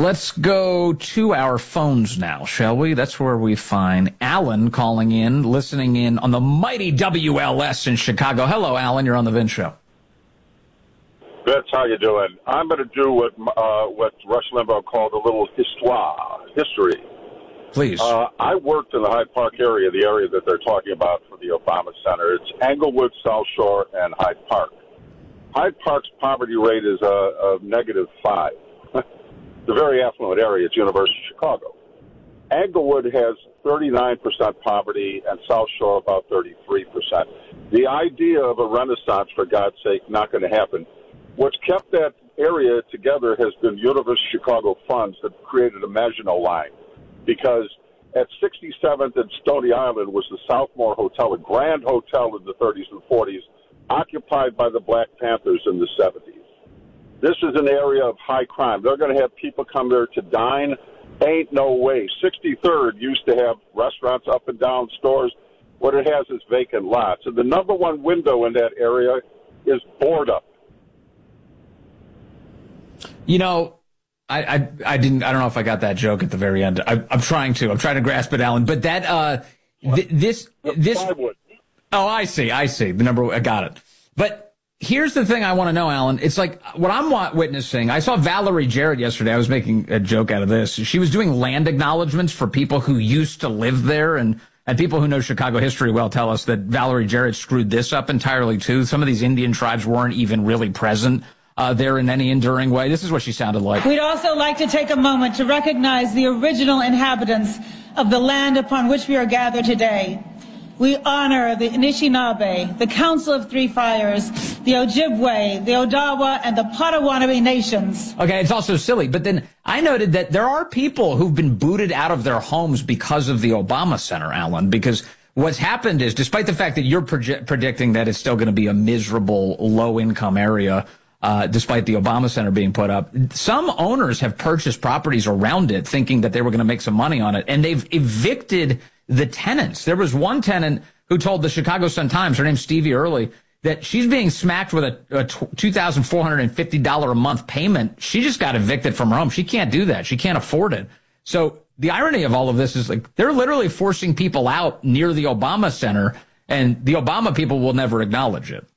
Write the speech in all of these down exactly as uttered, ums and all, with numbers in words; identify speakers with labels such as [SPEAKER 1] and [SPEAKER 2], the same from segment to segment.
[SPEAKER 1] Let's go to our phones now, shall we? That's where we find Alan calling in, listening in on the mighty W L S in Chicago. Hello, Alan. You're on the Vince Show.
[SPEAKER 2] Vince, how you doing? I'm going to do what uh, what Rush Limbaugh called a little histoire, history.
[SPEAKER 1] Please.
[SPEAKER 2] Uh, I worked in the Hyde Park area, the area that they're talking about for the Obama Center. It's Englewood, South Shore, and Hyde Park. Hyde Park's poverty rate is a, a negative five. It's a very affluent area. It's University of Chicago. Englewood has thirty-nine percent poverty, and South Shore about thirty-three percent. The idea of a renaissance, for God's sake, not going to happen. What's kept that area together has been University of Chicago funds that created a Maginot Line, because at sixty-seventh and Stony Island was the Southmore Hotel, a grand hotel in the thirties and forties, occupied by the Black Panthers in the seventies. This is an area of high crime. They're going to have people come there to dine. Ain't no way. sixty-third used to have restaurants up and down, stores. What it has is vacant lots. And the number one window in that area is boredom.
[SPEAKER 1] You know, I, I I didn't I don't know if I got that joke at the very end. I, I'm trying to I'm trying to grasp it, Alan. But that uh th- this this oh I see I see the number I got it. But here's the thing I want to know, Alan. It's like what I'm witnessing. I saw Valerie Jarrett yesterday. I was making a joke out of this. She was doing land acknowledgments for people who used to live there, and and people who know Chicago history well tell us that Valerie Jarrett screwed this up entirely too. Some of these Indian tribes weren't even really present Uh, there in any enduring way. This is what she sounded like.
[SPEAKER 3] We'd also like to take a moment to recognize the original inhabitants of the land upon which we are gathered today. We honor the Anishinaabe, the Council of Three Fires, the Ojibwe, the Odawa, and the Potawatomi nations.
[SPEAKER 1] Okay, it's also silly, but then I noted that there are people who've been booted out of their homes because of the Obama Center, Alan, because what's happened is, despite the fact that you're proje- predicting that it's still going to be a miserable, low-income area, Uh, despite the Obama Center being put up, some owners have purchased properties around it thinking that they were going to make some money on it, and they've evicted the tenants. There was one tenant who told the Chicago Sun-Times, her name's Stevie Early, that she's being smacked with a, a two thousand four hundred fifty dollars a month payment. She just got evicted from her home. She can't do that. She can't afford it. So the irony of all of this is, like, they're literally forcing people out near the Obama Center, and the Obama people will never acknowledge it.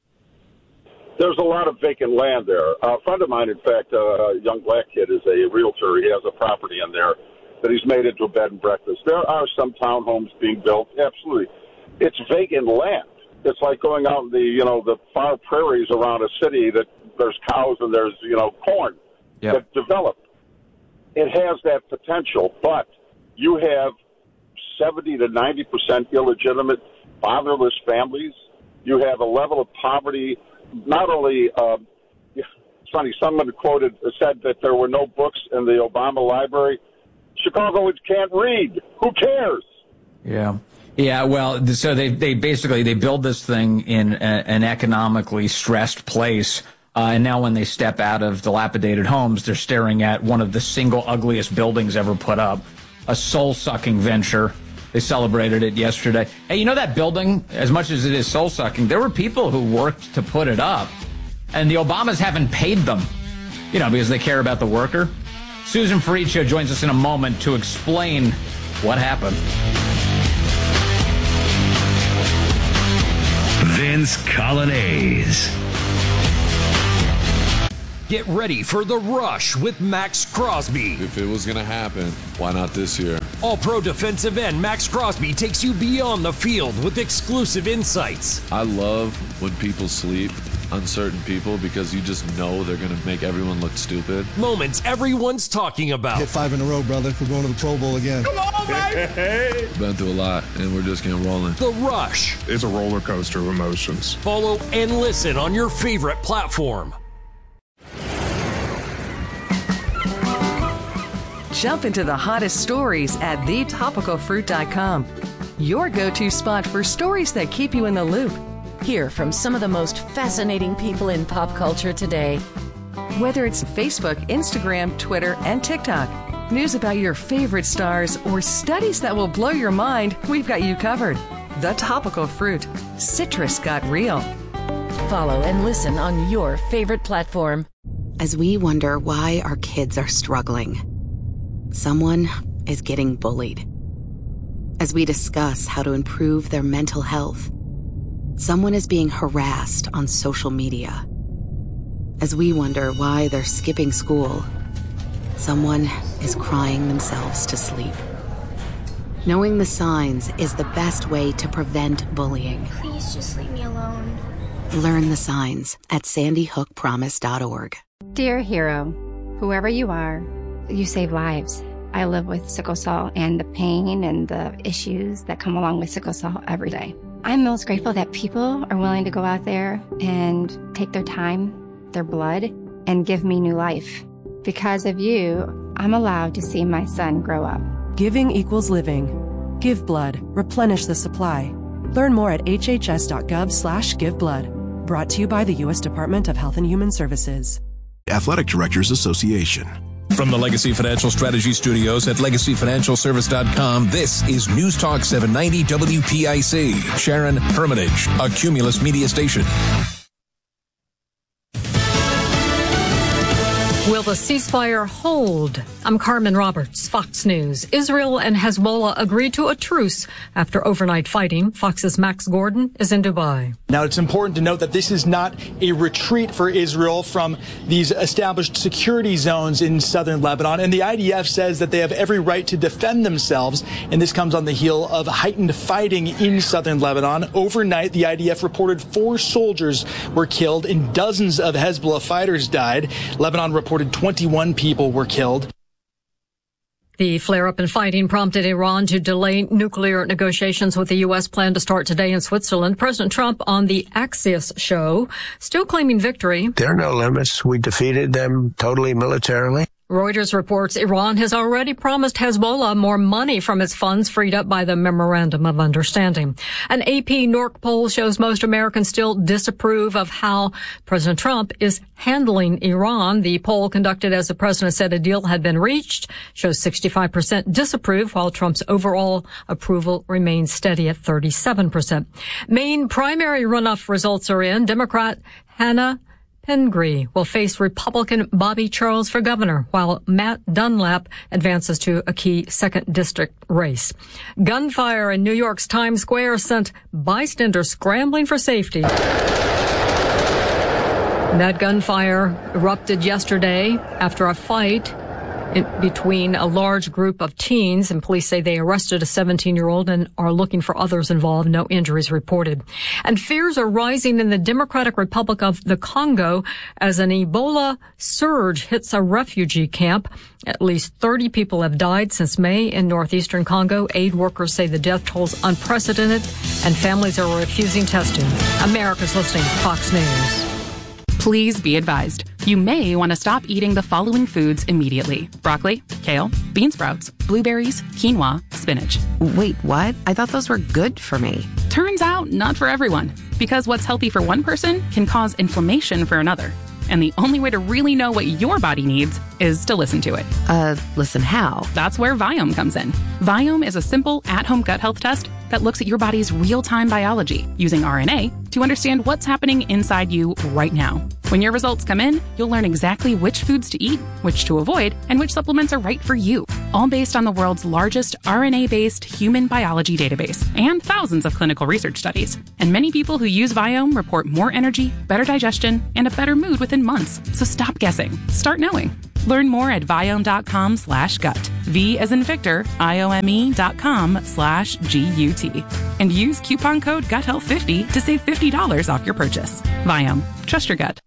[SPEAKER 2] There's a lot of vacant land there. A friend of mine, in fact, a young black kid, is a realtor. He has a property in there that he's made into a bed and breakfast. There are some townhomes being built. Absolutely. It's vacant land. It's like going out in the, you know, the far prairies around a city that there's cows and there's, you know, corn yep. that develop. It has that potential, but you have seventy to ninety percent illegitimate, fatherless families. You have a level of poverty. Not only, uh, it's funny, someone quoted, said that there were no books in the Obama library. Chicagoans can't read. Who cares?
[SPEAKER 1] Yeah. Yeah, well, so they they basically, they build this thing in a, an economically stressed place, uh, and now when they step out of dilapidated homes, they're staring at one of the single ugliest buildings ever put up, a soul-sucking venture. They celebrated it yesterday. Hey, you know that building, as much as it is soul-sucking, there were people who worked to put it up, and the Obamas haven't paid them, you know, because they care about the worker. Susan Ferriccio joins us in a moment to explain what happened.
[SPEAKER 4] Vince Coglianese.
[SPEAKER 5] Get ready for The Rush with Max Crosby.
[SPEAKER 6] If it was going to happen, why not this year?
[SPEAKER 5] All-pro defensive end Max Crosby takes you beyond the field with exclusive insights.
[SPEAKER 6] I love when people sleep, uncertain people, because you just know they're going to make everyone look stupid.
[SPEAKER 5] Moments everyone's talking about.
[SPEAKER 7] Hit five in a row, brother. We're going to the Pro Bowl again.
[SPEAKER 5] Come on, baby!
[SPEAKER 6] Been through a lot, and we're just getting rolling.
[SPEAKER 5] The Rush.
[SPEAKER 8] It's a roller coaster of emotions.
[SPEAKER 5] Follow and listen on your favorite platform.
[SPEAKER 9] Jump into the hottest stories at the topical fruit dot com. Your go-to spot for stories that keep you in the loop.
[SPEAKER 10] Hear from some of the most fascinating people in pop culture today.
[SPEAKER 9] Whether it's Facebook, Instagram, Twitter, and TikTok, news about your favorite stars, or studies that will blow your mind, we've got you covered. The Topical Fruit. Citrus got real.
[SPEAKER 10] Follow and listen on your favorite platform.
[SPEAKER 11] as we wonder why our kids are struggling. Someone is getting bullied. As we discuss how to improve their mental health, someone is being harassed on social media. As we wonder why they're skipping school, someone is crying themselves to sleep. Knowing the signs is the best way to prevent bullying.
[SPEAKER 12] Please just leave me alone.
[SPEAKER 11] Learn the signs at sandy hook promise dot org.
[SPEAKER 13] Dear hero, whoever you are, you save lives. I live with sickle cell and the pain and the issues that come along with sickle cell every day. I'm most grateful that people are willing to go out there and take their time, their blood, and give me new life. Because of you, I'm allowed to see my son grow up.
[SPEAKER 14] Giving equals living. Give blood. Replenish the supply. Learn more at hhs.gov slash give blood. Brought to you by the U S Department of Health and Human Services.
[SPEAKER 15] Athletic Directors Association.
[SPEAKER 16] From the Legacy Financial Strategy Studios at legacy financial service dot com, this is News Talk seven ninety W P I C. Sharon Hermitage, a Cumulus media station.
[SPEAKER 17] Will the ceasefire hold? I'm Carmen Roberts, Fox News. Israel and Hezbollah agreed to a truce after overnight fighting. Fox's Max Gordon is in Dubai.
[SPEAKER 18] Now, it's important to note that this is not a retreat for Israel from these established security zones in southern Lebanon. And the I D F says that they have every right to defend themselves. And this comes on the heel of heightened fighting in southern Lebanon. Overnight, the I D F reported four soldiers were killed and dozens of Hezbollah fighters died. Lebanon reported twenty-one people were killed.
[SPEAKER 17] The flare-up in fighting prompted Iran to delay nuclear negotiations with the U S planned to start today in Switzerland. President Trump on the Axios show, still claiming victory.
[SPEAKER 19] There are no limits. We defeated them totally militarily.
[SPEAKER 17] Reuters reports Iran has already promised Hezbollah more money from its funds freed up by the Memorandum of Understanding. An A P N O R C poll shows most Americans still disapprove of how President Trump is handling Iran. The poll, conducted as the president said a deal had been reached, shows sixty-five percent disapprove, while Trump's overall approval remains steady at thirty-seven percent. Maine primary runoff results are in. Democrat Hannah Pingree will face Republican Bobby Charles for governor, while Matt Dunlap advances to a key second district race. Gunfire in New York's Times Square sent bystanders scrambling for safety. That gunfire erupted yesterday after a fight in between a large group of teens, and police say they arrested a seventeen-year-old and are looking for others involved. No injuries reported. And fears are rising in the Democratic Republic of the Congo as an Ebola surge hits a refugee camp. At least thirty people have died since May in northeastern Congo. Aid workers say the death toll's unprecedented, and families are refusing testing. America's listening to Fox News.
[SPEAKER 20] Please be advised, you may want to stop eating the following foods immediately. Broccoli, kale, bean sprouts, blueberries, quinoa, spinach.
[SPEAKER 11] Wait, what? I thought those were good for me.
[SPEAKER 20] Turns out, not for everyone. Because what's healthy for one person can cause inflammation for another. And the only way to really know what your body needs is to listen to it.
[SPEAKER 11] Uh, listen how?
[SPEAKER 20] That's where Viome comes in. Viome is a simple, at-home gut health test that looks at your body's real-time biology using R N A to understand what's happening inside you right now. When your results come in, you'll learn exactly which foods to eat, which to avoid, and which supplements are right for you. All based on the world's largest R N A-based human biology database and thousands of clinical research studies. And many people who use Viome report more energy, better digestion, and a better mood within months. So stop guessing. Start knowing. Learn more at Viome.com slash gut. V as in Victor, I-O-M-E dot com slash G-U-T. And use coupon code gut health fifty to save fifty dollars off your purchase. Viome. Trust your gut.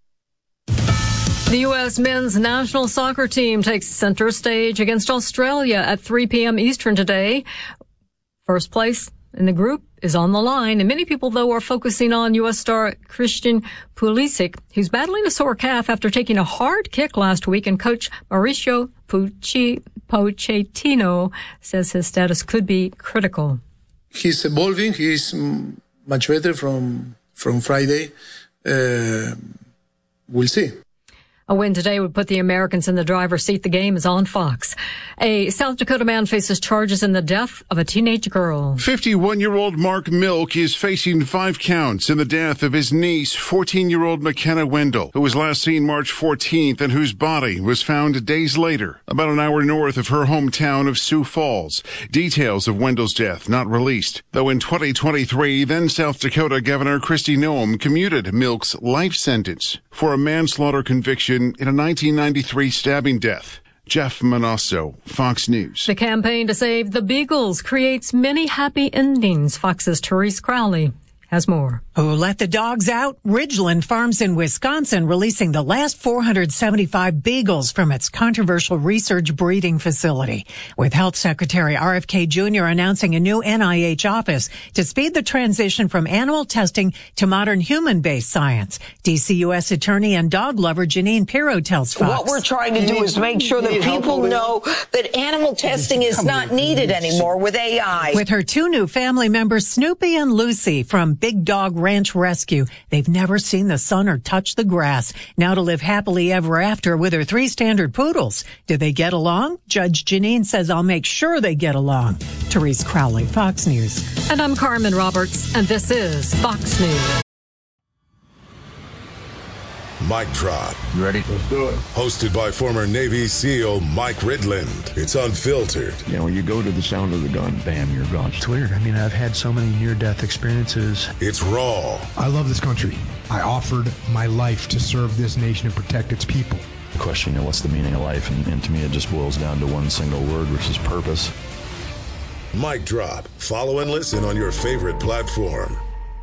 [SPEAKER 17] The U S men's national soccer team takes center stage against Australia at three p.m. Eastern today. First place in the group is on the line, and many people, though, are focusing on U S star Christian Pulisic, who's battling a sore calf after taking a hard kick last week, and coach Mauricio Pucci, Pochettino says his status could be critical.
[SPEAKER 21] He's evolving. He's much better from from Friday. Uh, we'll see.
[SPEAKER 17] A win today would put the Americans in the driver's seat. The game is on Fox. A South Dakota man faces charges in the death of a teenage girl.
[SPEAKER 3] fifty-one-year-old Mark Milk is facing five counts in the death of his niece, fourteen-year-old McKenna Wendell, who was last seen March fourteenth and whose body was found days later, about an hour north of her hometown of Sioux Falls. Details of Wendell's death not released. Though in twenty twenty-three, then South Dakota Governor Kristi Noem commuted Milk's life sentence for a manslaughter conviction in a nineteen ninety-three stabbing death. Jeff Manasso, Fox News.
[SPEAKER 17] The campaign to save the Beagles creates many happy endings. Fox's Therese Crowley has more.
[SPEAKER 22] Who let the dogs out? Ridgeland Farms in Wisconsin releasing the last four hundred seventy-five beagles from its controversial research breeding facility, with Health Secretary R F K Junior announcing a new N I H office to speed the transition from animal testing to modern human-based science. D C U S attorney and dog lover Janine Pirro tells Fox.
[SPEAKER 23] What we're trying to do is make sure that people know that animal testing is not needed anymore with A I.
[SPEAKER 22] With her two new family members, Snoopy and Lucy from Big Dog Ranch Rescue. They've never seen the sun or touched the grass. Now to live happily ever after with her three standard poodles. Do they get along? Judge Janine says, I'll make sure they get along. Therese Crowley, Fox News.
[SPEAKER 17] And I'm Carmen Roberts, and this is Fox News.
[SPEAKER 24] Mic Drop.
[SPEAKER 25] You ready? Let's do it.
[SPEAKER 24] Hosted by former Navy SEAL Mike Ridland. It's unfiltered.
[SPEAKER 25] You know, you go to the sound of the gun, bam, you're gone.
[SPEAKER 7] It's weird. I mean, I've had so many near-death experiences.
[SPEAKER 24] It's raw.
[SPEAKER 7] I love this country. I offered my life to serve this nation and protect its people.
[SPEAKER 25] The question, you know, what's the meaning of life? And, and to me, it just boils down to one single word, which is purpose.
[SPEAKER 24] Mic Drop. Follow and listen on your favorite platform.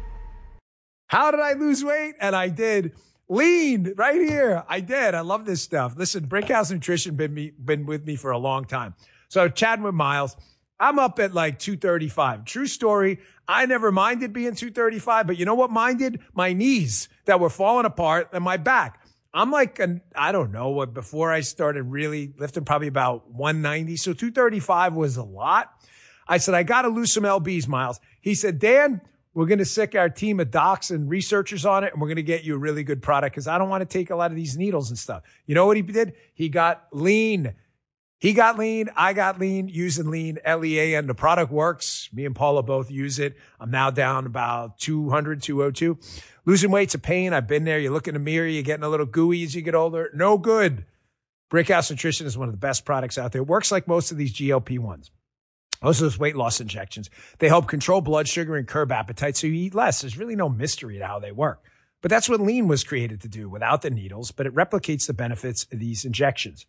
[SPEAKER 26] How did I lose weight? And I did. Lean right here. I did. I love this stuff. Listen, Brickhouse Nutrition been me, been with me for a long time. So chatting with Miles, I'm up at like two thirty-five. True story. I never minded being two thirty-five, but you know what minded? My knees that were falling apart and my back. I'm like, an, I don't know what, before I started really lifting, probably about one ninety. So two thirty-five was a lot. I said, I got to lose some L Bs, Miles. He said, Dan, we're going to sick our team of docs and researchers on it, and we're going to get you a really good product because I don't want to take a lot of these needles and stuff. You know what he did? He got lean. He got lean. I got lean using lean, L E A N. The product works. Me and Paula both use it. I'm now down about two hundred, two oh two. Losing weight's a pain. I've been there. You look in the mirror, you're getting a little gooey as you get older. No good. Brickhouse Nutrition is one of the best products out there. It works like most of these G L P ones. Most of those weight loss injections, they help control blood sugar and curb appetite so you eat less. There's really no mystery to how they work. But that's what lean was created to do without the needles, but it replicates the benefits of these injections.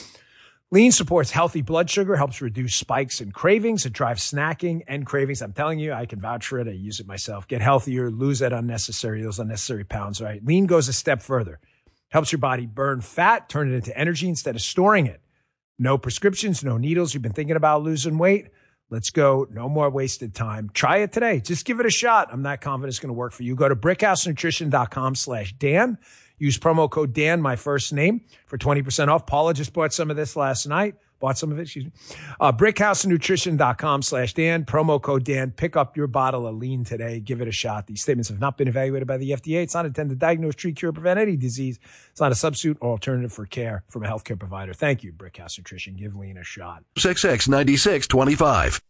[SPEAKER 26] Lean supports healthy blood sugar, helps reduce spikes and cravings. It drives snacking and cravings. I'm telling you, I can vouch for it. I use it myself. Get healthier, lose that unnecessary, those unnecessary pounds, right? Lean goes a step further. Helps your body burn fat, turn it into energy instead of storing it. No prescriptions, no needles. You've been thinking about losing weight? Let's go. No more wasted time. Try it today. Just give it a shot. I'm not confident it's going to work for you. Go to brickhousenutrition.com slash Dan. Use promo code Dan, my first name, for twenty percent off. Paula just bought some of this last night. Bought some of it, excuse me. Uh, brickhousenutrition.com slash Dan. Promo code Dan. Pick up your bottle of lean today. Give it a shot. These statements have not been evaluated by the F D A. It's not intended to diagnose, treat, cure, prevent any disease. It's not a substitute or alternative for care from a healthcare provider. Thank you, Brickhouse Nutrition. Give lean a shot.
[SPEAKER 15] six six nine six two five.